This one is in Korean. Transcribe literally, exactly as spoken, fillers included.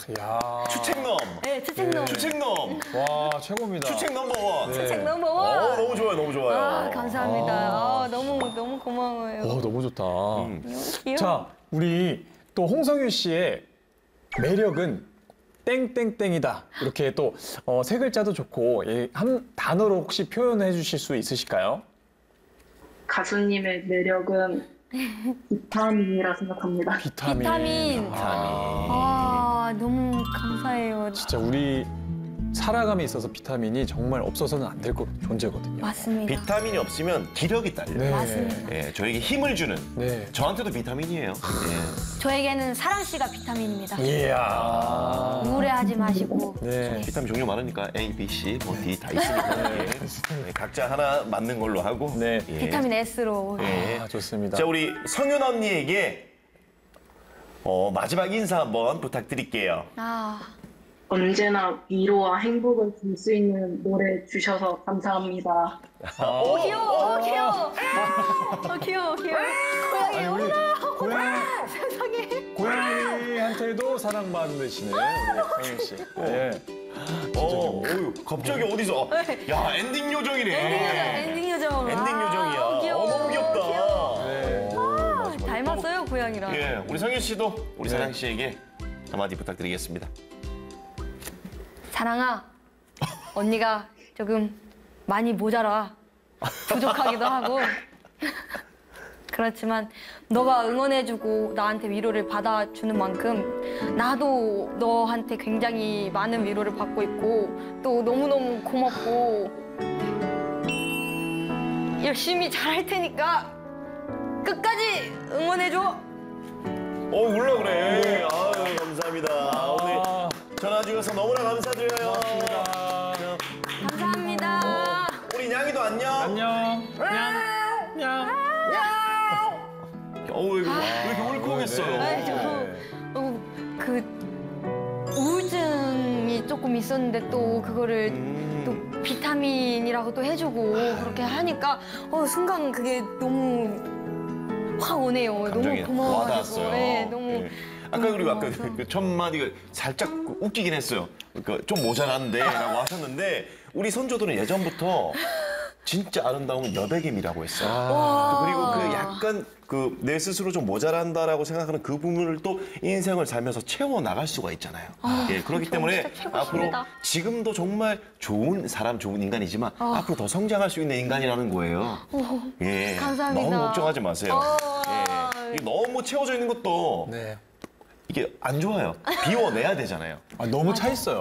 야. 추책넘. 네, 추책넘. 추책넘. 와, 최고입니다. 추책 넘버원. 네. 추책 넘버 어, 원. 너무 좋아요, 너무 좋아요. 아, 감사합니다. 아. 아, 너무 너무 고마워요. 오, 너무 좋다. 음. 너무 귀여워. 자, 우리 또 홍성유 씨의 매력은 땡땡땡이다. 이렇게 또 어, 세 글자도 좋고 예, 한 단어로 혹시 표현해 주실 수 있으실까요? 가수님의 매력은 비타민이라 생각합니다. 비타민. 비타민. 아, 아, 너무 감사해요. 진짜 우리 살아감에 있어서 비타민이 정말 없어서는 안 될 존재거든요. 맞습니다. 비타민이 없으면 기력이 딸려요. 네. 맞습니다. 예, 저에게 힘을 주는. 네. 저한테도 비타민이에요. 예. 저에게는 사랑 씨가 비타민입니다. 이야. 우울해하지 마시고. 네. 비타민 종류 많으니까 A, B, C, 뭐 D 다 있으니까 예. 예, 각자 하나 맞는 걸로 하고. 네. 예. 비타민 S로. 예. 아, 좋습니다. 자, 우리 성윤 언니에게 어, 마지막 인사 한번 부탁드릴게요. 아, 언제나 위로와 행복을 줄 수 있는 노래 주셔서 감사합니다. 오, 귀여워, 어, 귀여워. 어, 귀여워, 귀여워. 고양이, 아니, 우리 어머나, 고양이, 세상에. 고양이한테도 사랑받으시는 우리 성윤 씨. 예. 어, 어휴, 갑자기 어디서? 야, 엔딩 요정이네. 엔딩 요정, 엔딩 요정. 엔딩 요정이야. 아, 귀여워. 어, 너무 귀엽다. 귀여워. 네. 아, 닮았어요, 고양이랑. 예, 우리 성윤 씨도 우리 네. 사랑 씨에게 한마디 부탁드리겠습니다. 사랑아, 언니가 조금 많이 모자라. 부족하기도 하고. 그렇지만 너가 응원해주고 나한테 위로를 받아주는 만큼 나도 너한테 굉장히 많은 위로를 받고 있고 또 너무너무 고맙고 열심히 잘할 테니까 끝까지 응원해줘. 어, 울라 그래. 아유, 감사합니다. 오늘 전화 주셔서 너무나 감사드려요. 감사합니다. 우리 냥이도 안녕. 안녕. 냥. 냥. 어우, 이거 왜 이렇게 울컥했어요. 아이, 저, 어, 그 우울증이 조금 있었는데 또 그거를 음. 또 비타민이라고 또 해주고 그렇게 하니까 어, 순간 그게 너무 확 오네요. 감정이 너무 고마워가지고. 와닿았어요. 네, 너무. 예. 아까 너무 그리고 아까 고마워서. 그 첫 마디가 살짝 웃기긴 했어요. 그러니까 좀 모자란데라고 하셨는데 우리 선조들은 예전부터 진짜 아름다운 여백임이라고 했어요. 또 그리고 그 약간 그 내 스스로 좀 모자란다라고 생각하는 그 부분을 또 인생을 살면서 채워 나갈 수가 있잖아요. 예, 그렇기 저 때문에 진짜 최고 앞으로 싶다. 지금도 정말 좋은 사람, 좋은 인간이지만 앞으로 더 성장할 수 있는 인간이라는 거예요. 예, 감사합니다. 너무 걱정하지 마세요. 어. 예, 이게 너무 채워져 있는 것도 네. 이게 안 좋아요. 비워내야 되잖아요. 아, 너무 차 있어요.